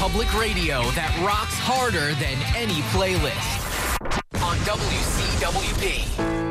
public radio that rocks harder than any playlist. On WCWP.